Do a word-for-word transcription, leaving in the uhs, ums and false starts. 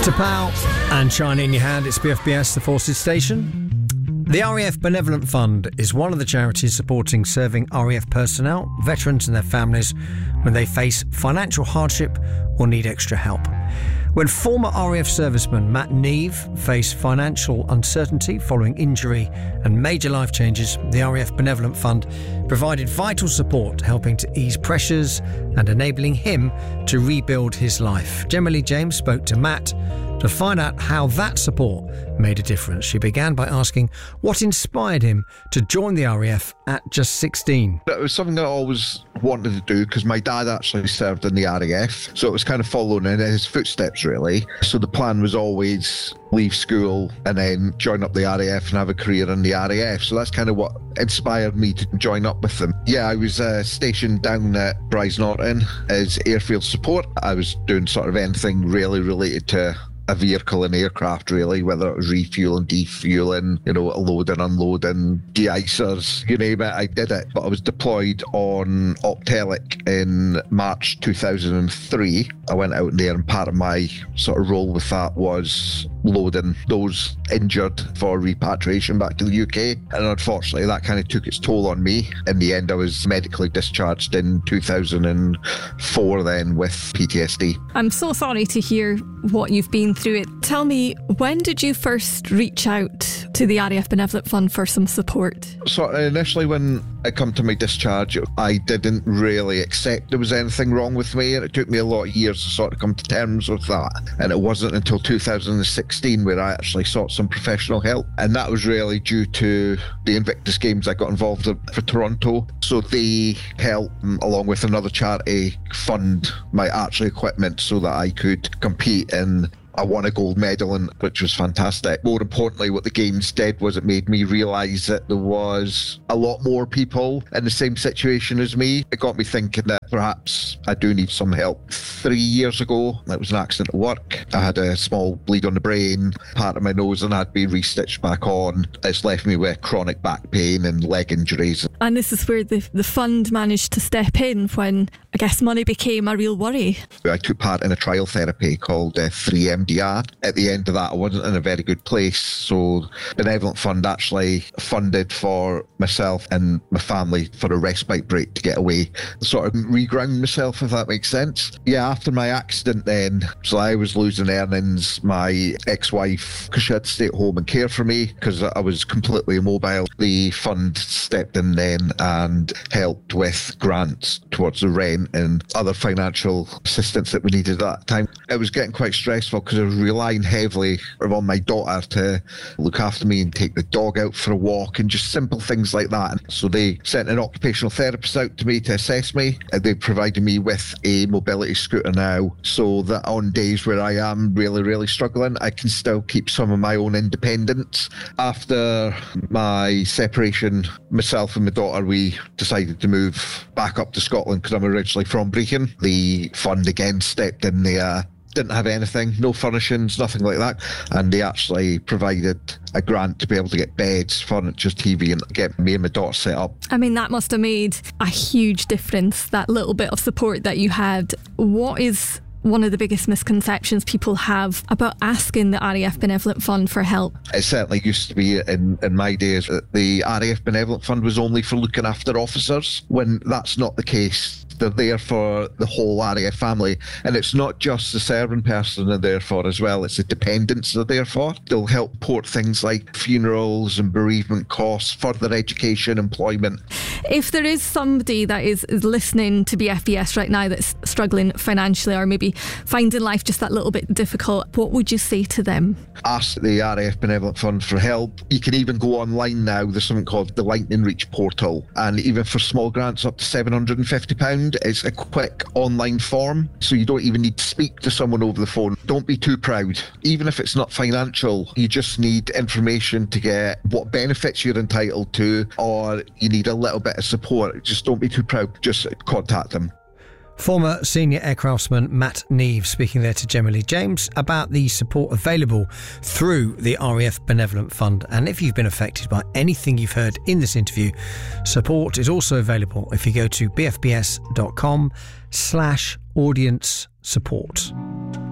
Chester Powell and Shine in Your Hand. It's B F B S, the Forces Station. The R A F Benevolent Fund is one of the charities supporting serving R A F personnel, veterans and their families when they face financial hardship or need extra help. When former R A F serviceman Matt Neve faced financial uncertainty following injury and major life changes, the R A F Benevolent Fund provided vital support, helping to ease pressures and enabling him to rebuild his life. Gemma Lee James spoke to Matt to find out how that support made a difference. She began by asking what inspired him to join the R A F at just sixteen. It was something I always wanted to do because my dad actually served in the R A F, so it was kind of following in his footsteps really. So the plan was always leave school and then join up the R A F and have a career in the R A F. So that's kind of what inspired me to join up with them. Yeah, I was uh, stationed down at Brize Norton as airfield support. I was doing sort of anything really related to a vehicle and aircraft really, whether it was refueling, defueling, you know, loading, unloading, de-icers, you name it, I did it. But I was deployed on Optelic in March two thousand three. I went out there and part of my sort of role with that was loading those injured for repatriation back to the U K. And unfortunately that kind of took its toll on me. In the end I was medically discharged in two thousand four then with P T S D. I'm so sorry to hear what you've been through. It. Tell me, when did you first reach out to the R A F Benevolent Fund for some support? So initially when I come to my discharge, I didn't really accept there was anything wrong with me, and it took me a lot of years to sort of come to terms with that. And it wasn't until two thousand sixteen where I actually sought some professional help, and that was really due to the Invictus Games I got involved in for Toronto. So they helped, along with another charity, fund my archery equipment so that I could compete in. I won a gold medal, in, which was fantastic. More importantly, what the Games did was it made me realise that there was a lot more people in the same situation as me. It got me thinking that perhaps I do need some help. Three years ago, it was an accident at work. I had a small bleed on the brain, part of my nose, and I'd been restitched back on. It's left me with chronic back pain and leg injuries. And this is where the, the fund managed to step in when, I guess, money became a real worry. I took part in a trial therapy called uh, three M D R. At the end of that, I wasn't in a very good place, so Benevolent Fund actually funded for myself and my family for a respite break to get away, sort of reground myself, if that makes sense. Yeah, after my accident then, so I was losing earnings. My ex-wife, because she had to stay at home and care for me because I was completely immobile, the fund stepped in then and helped with grants towards the rent and other financial assistance that we needed at that time. It was getting quite stressful because I was relying heavily on my daughter to look after me and take the dog out for a walk and just simple things like that. So they sent an occupational therapist out to me to assess me. They provided me with a mobility scooter now, so that on days where I am really, really struggling, I can still keep some of my own independence. After my separation, myself and my daughter, we decided to move back up to Scotland because I'm originally from Brechin. The fund again stepped in there. Didn't have anything, no furnishings, nothing like that. And they actually provided a grant to be able to get beds, furniture, T V, and get me and my daughter set up. I mean, that must have made a huge difference, that little bit of support that you had. What is one of the biggest misconceptions people have about asking the R A F Benevolent Fund for help? It certainly used to be in, in my days that the R A F Benevolent Fund was only for looking after officers, when that's not the case. They're there for the whole R A F family, and it's not just the serving person they're there for as well, it's the dependents they're there for. They'll help port things like funerals and bereavement costs, further education, employment. If there is somebody that is, is listening to B F B S right now that's struggling financially or maybe finding life just that little bit difficult, what would you say to them? Ask the R A F Benevolent Fund for help. You can even go online now. There's something called the Lightning Reach portal, and even for small grants up to seven hundred fifty pounds, it's a quick online form, so you don't even need to speak to someone over the phone. Don't be too proud. Even if it's not financial, you just need information to get what benefits you're entitled to, or you need a little bit of support. Just don't be too proud. Just contact them. Former senior aircraftsman Matt Neve speaking there to Gemma Lee James about the support available through the R A F Benevolent Fund. And if you've been affected by anything you've heard in this interview, support is also available if you go to bfbs.com slash audience support.